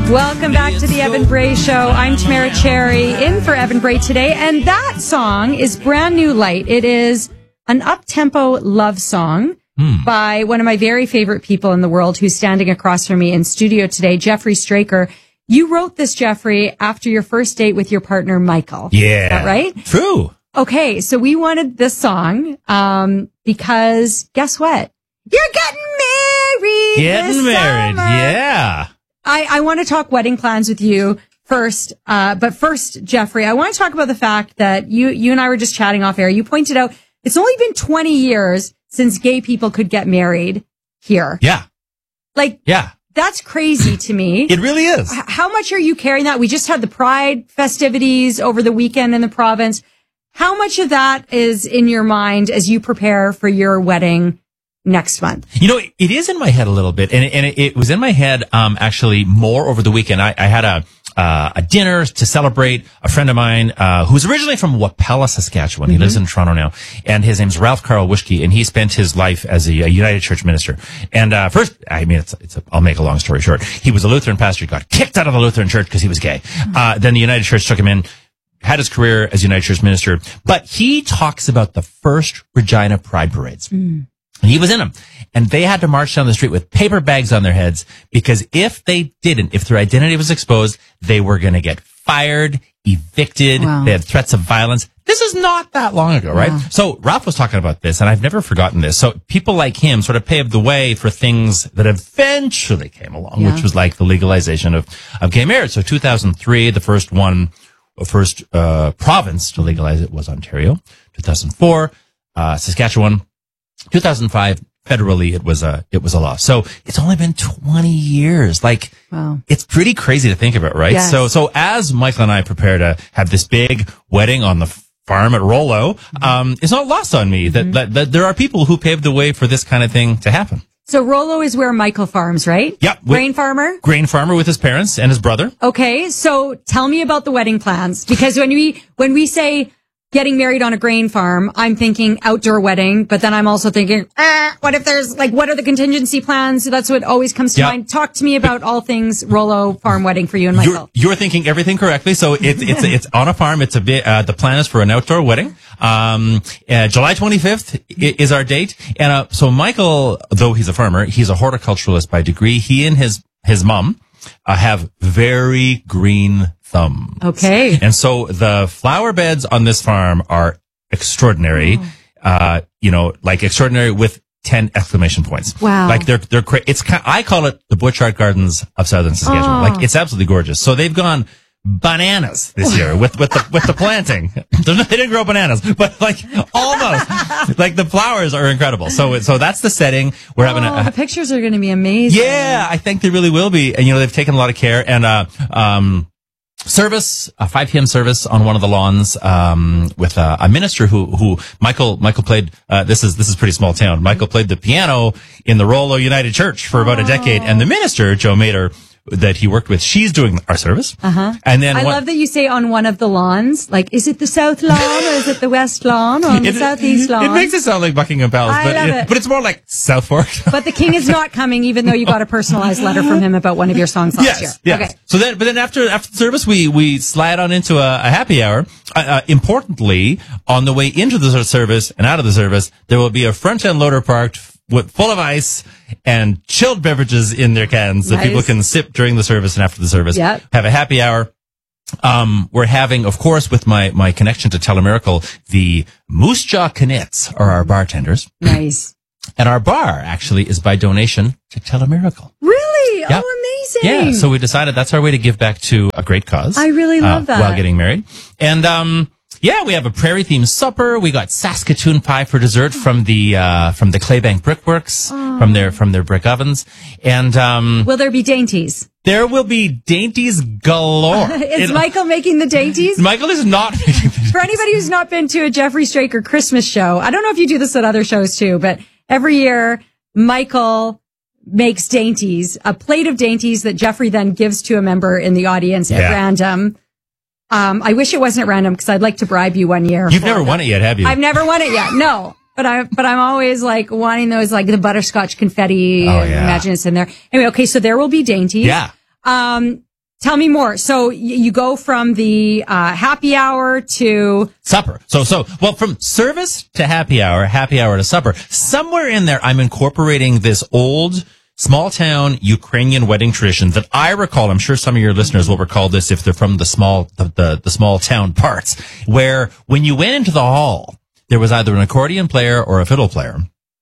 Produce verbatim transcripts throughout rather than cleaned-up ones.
Welcome back to the Evan Bray Show. I'm Tamara Cherry, in for Evan Bray today, and that song is Brand New Light. It is an up-tempo love song mm. by one of my very favorite people in the world who's standing across from me in studio today, Jeffrey Straker. You wrote this, Jeffrey, after your first date with your partner, Michael. Yeah. Is that right? True. Okay, so we wanted this song um, because guess what? You're getting married Getting this married, summer. yeah. I, I want to talk wedding plans with you first. Uh, but first, Jeffrey, I want to talk about the fact that you, you and I were just chatting off air. You pointed out it's only been twenty years since gay people could get married here. Yeah. Like, yeah. That's crazy to me. It really is. H- how much are you carrying that? We just had the Pride festivities over the weekend in the province. How much of that is in your mind as you prepare for your wedding next month? You know, it is in my head a little bit, and it, and it was in my head um actually more over the weekend. I, I had a uh, a dinner to celebrate a friend of mine uh who's originally from Wapella, Saskatchewan. Mm-hmm. He lives in Toronto now, and his name's Ralph Carl Wischke, and he spent his life as a, a United Church minister. And uh first, I mean, it's it's a, I'll make a long story short. He was a Lutheran pastor. He got kicked out of the Lutheran Church because he was gay. Mm-hmm. Uh then the United Church took him in. Had his career as United Church minister, but he talks about the first Regina Pride parades. Mm. He was in them, and they had to march down the street with paper bags on their heads because if they didn't, if their identity was exposed, they were going to get fired, evicted. Wow. They had threats of violence. This is not that long ago, right? Wow. So Ralph was talking about this, and I've never forgotten this. So people like him sort of paved the way for things that eventually came along, yeah. which was like the legalization of, of gay marriage. So two thousand three, the first one, the first uh, province to legalize it was Ontario. two thousand four, uh, Saskatchewan. two thousand five, federally, it was a, it was a law. So it's only been twenty years. Like, wow. It's pretty crazy to think about, right? Yes. So, so as Michael and I prepare to have this big wedding on the farm at Rollo, mm-hmm. um, it's not lost on me that, mm-hmm. that, that there are people who paved the way for this kind of thing to happen. So Rollo is where Michael farms, right? Yep. Grain farmer? Grain farmer with his parents and his brother. Okay. So tell me about the wedding plans, because when we, when we say getting married on a grain farm, I'm thinking outdoor wedding, but then I'm also thinking, eh, what if there's like, what are the contingency plans? So that's what always comes to yep. mind. Talk to me about all things Rollo farm wedding for you and Michael. You're, you're thinking everything correctly. So it's, it's, it's on a farm. It's a bit, uh, the plan is for an outdoor wedding. Um, uh, July twenty-fifth is our date. And, uh, so Michael, though he's a farmer, he's a horticulturalist by degree. He and his, his mom, uh, have very green thumbs. Okay. And so the flower beds on this farm are extraordinary. Oh. Uh, you know, like extraordinary with ten exclamation points. Wow. Like they're, they're, cra- it's kind, I call it the Butchart Gardens of Southern Saskatchewan. Oh. Like it's absolutely gorgeous. So they've gone bananas this year with, with the, with the planting. They didn't grow bananas, but like almost. Like the flowers are incredible. So, so that's the setting. We're having oh, a, a the pictures are going to be amazing. Yeah, I think they really will be. And you know, they've taken a lot of care and, uh, um, service, a five p.m. service on one of the lawns, um, with uh, a minister who, who Michael, Michael played, uh, this is, this is pretty small town. Michael played the piano in the Rollo United Church for about oh. a decade. And the minister, Joe Mader, that he worked with, she's doing our service. Uh-huh. And then I one, love that you say on one of the lawns, like, is it the south lawn or is it the west lawn or on the it, southeast lawn? It makes it sound like Buckingham Palace, I but, love it, it. but it's more like South Fork. But the king is not coming, even though you got a personalized letter from him about one of your songs last yes, year. Yes. Okay. So then, but then after, after the service, we, we slide on into a, a happy hour. Uh, uh, importantly, on the way into the service and out of the service, there will be a front end loader parked with full of ice and chilled beverages in their cans that nice. people can sip during the service and after the service. Yep. Have a happy hour. Um, we're having, of course, with my, my connection to Telemiracle, the Moose Jaw Knits are our bartenders. Nice. And our bar actually is by donation to Telemiracle. Really? Yep. Oh, amazing. Yeah. So we decided that's our way to give back to a great cause. I really love uh, that. While getting married. And, um, yeah, we have a prairie themed supper. We got Saskatoon pie for dessert from the, uh, from the Claybank Brickworks, oh. from their, from their brick ovens. And, um, will there be dainties? There will be dainties galore. Is it, Michael making the dainties? Michael is not making the dainties. For anybody who's not been to a Jeffrey Straker Christmas show, I don't know if you do this at other shows too, but every year, Michael makes dainties, a plate of dainties that Jeffrey then gives to a member in the audience at yeah. random. Um, I wish it wasn't at random because I'd like to bribe you one year. You've never that. won it yet, have you? I've never won it yet. No. But I, but I'm always like wanting those, like the butterscotch confetti. Oh, yeah. Imagine it's in there. Anyway, okay. So there will be dainties. Yeah. Um, Tell me more. So y- you go from the uh, happy hour to supper. So, so, well, from service to happy hour, happy hour to supper. Somewhere in there, I'm incorporating this old small town Ukrainian wedding tradition that I recall. I'm sure some of your listeners will recall this if they're from the small, the, the, the small town parts, where when you went into the hall, there was either an accordion player or a fiddle player.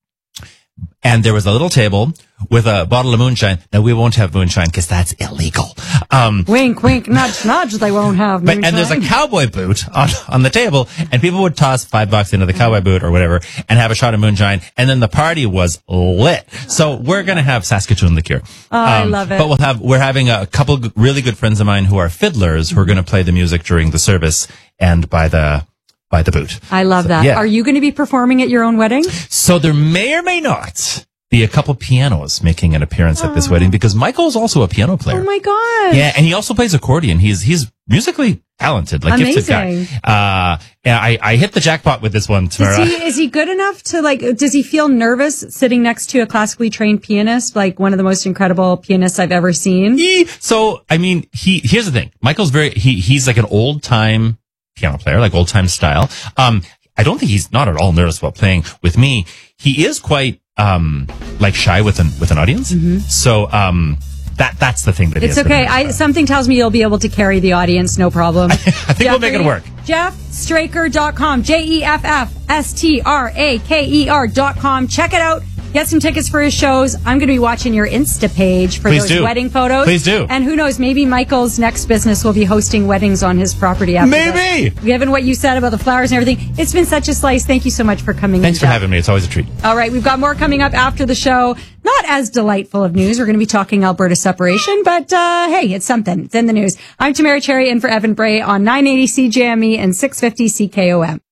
And there was a little table with a bottle of moonshine. Now, we won't have moonshine because that's illegal. Um, wink, wink, nudge, nudge. They won't have moonshine. But, and there's a cowboy boot on, on the table, and people would toss five bucks into the cowboy boot or whatever and have a shot of moonshine. And then the party was lit. So we're going to have Saskatoon liqueur. Oh, um, I love it. But we'll have, we're having a couple really good friends of mine who are fiddlers who are going to play the music during the service and by the, by the boot. I love so, that. Yeah. Are you going to be performing at your own wedding? So there may or may not be a couple pianos making an appearance at this wedding because Michael is also a piano player. Oh my God. Yeah, and he also plays accordion. He's he's musically talented, like Amazing. gifted guy. Uh, and I, I hit the jackpot with this one, Tamara. Is he, is he good enough to like, does he feel nervous sitting next to a classically trained pianist, like one of the most incredible pianists I've ever seen? He, so, I mean, he, here's the thing. Michael's very, he, he's like an old time piano player, like old time style. Um, I don't think he's not at all nervous about playing with me. He is quite, um, like shy with an, with an audience. Mm-hmm. So, um, that, that's the thing that it's he has okay. I, something tells me you'll be able to carry the audience. No problem. I, I think Jeffrey, we'll make it work. Jeff Straker dot com. J E F F S T R A K E R dot com. Check it out. Get some tickets for his shows. I'm going to be watching your Insta page for Please those do. wedding photos. Please do. And who knows, maybe Michael's next business will be hosting weddings on his property after Maybe. this. Given what you said about the flowers and everything, it's been such a slice. Thank you so much for coming Thanks in, for Jeff. having me. It's always a treat. All right, we've got more coming up after the show. Not as delightful of news. We're going to be talking Alberta separation, but uh, hey, it's something. It's in the news. I'm Tamara Cherry in for Evan Bray on nine eighty C J M E and six fifty C K O M.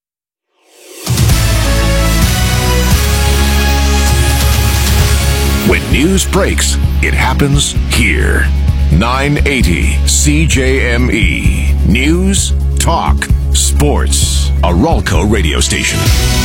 When news breaks, it happens here. nine eighty C J M E. News, talk, sports. A Ralco radio station.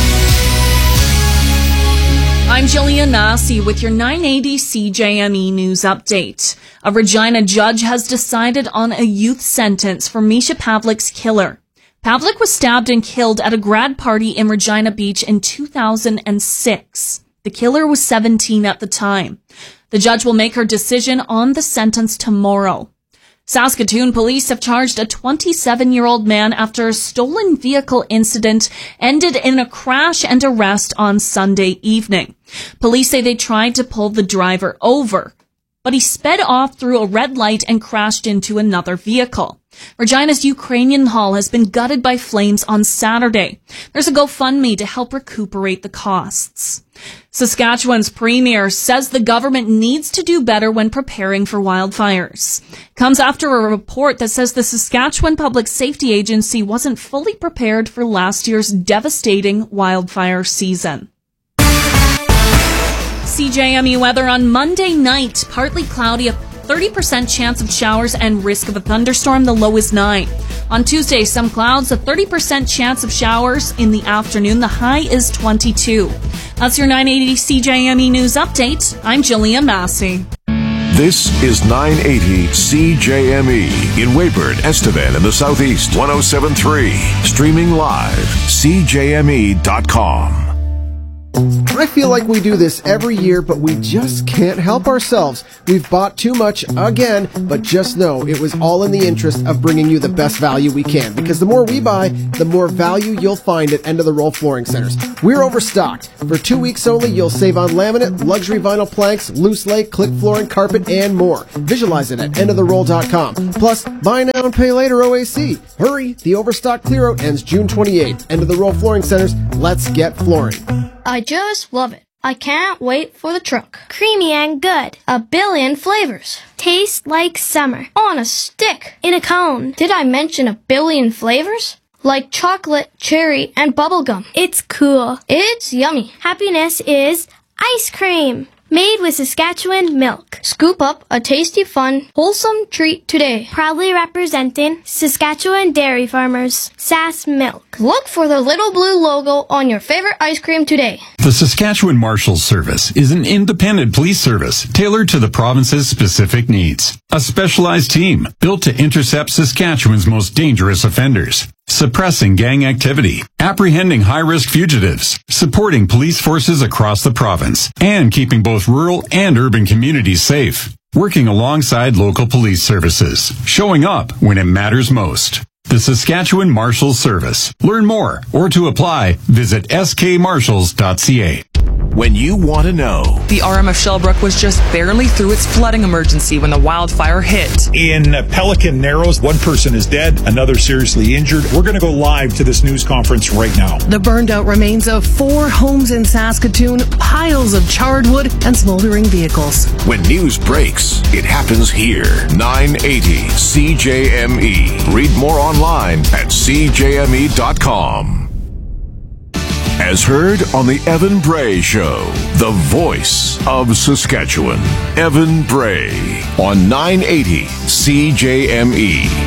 I'm Jillian Massey with your nine eighty C J M E news update. A Regina judge has decided on a youth sentence for Misha Pavlik's killer. Pavlik was stabbed and killed at a grad party in Regina Beach in two thousand six. The killer was seventeen at the time. The judge will make her decision on the sentence tomorrow. Saskatoon police have charged a twenty-seven-year-old man after a stolen vehicle incident ended in a crash and arrest on Sunday evening. Police say they tried to pull the driver over, but he sped off through a red light and crashed into another vehicle. Regina's Ukrainian Hall has been gutted by flames on Saturday. There's a GoFundMe to help recuperate the costs. Saskatchewan's premier says the government needs to do better when preparing for wildfires. Comes after a report that says the Saskatchewan Public Safety Agency wasn't fully prepared for last year's devastating wildfire season. C J M E weather on Monday night, partly cloudy, a thirty percent chance of showers and risk of a thunderstorm, the low is nine. On Tuesday, some clouds, a thirty percent chance of showers in the afternoon, the high is twenty-two. That's your nine eighty C J M E news update. I'm Jillian Massey. This is nine eighty C J M E in Weyburn, Estevan, in the Southeast. one oh seven point three. Streaming live. C J M E dot com. I feel like we do this every year, but we just can't help ourselves. We've bought too much again, but just know it was all in the interest of bringing you the best value we can, because the more we buy, the more value you'll find at End of the Roll Flooring Centers. We're overstocked. For two weeks only, you'll save on laminate, luxury vinyl planks, loose lay, click flooring, carpet, and more. Visualize it at end of the roll dot com. Plus, buy now and pay later O A C. Hurry, the overstock clear-out ends June twenty-eighth. End of the Roll Flooring Centers, let's get flooring. I just love it. I can't wait for the truck. Creamy and good. A billion flavors. Tastes like summer. On a stick. In a cone. Did I mention a billion flavors? Like chocolate, cherry, and bubblegum. It's cool. It's yummy. Happiness is ice cream. Made with Saskatchewan milk. Scoop up a tasty, fun, wholesome treat today. Proudly representing Saskatchewan dairy farmers. Sass Milk. Look for the little blue logo on your favorite ice cream today. The Saskatchewan Marshals Service is an independent police service tailored to the province's specific needs. A specialized team built to intercept Saskatchewan's most dangerous offenders, suppressing gang activity, apprehending high-risk fugitives, supporting police forces across the province, and keeping both rural and urban communities safe. Working alongside local police services, showing up when it matters most. The Saskatchewan Marshals Service. Learn more or to apply, visit s k marshals dot c a. When you want to know. The R M F Shellbrook was just barely through its flooding emergency when the wildfire hit. In Pelican Narrows, one person is dead, another seriously injured. We're going to go live to this news conference right now. The burned out remains of four homes in Saskatoon, piles of charred wood, and smoldering vehicles. When news breaks, it happens here. nine eighty C J M E. Read more online at c j m e dot com. As heard on the Evan Bray Show, the voice of Saskatchewan. Evan Bray on nine eighty C J M E.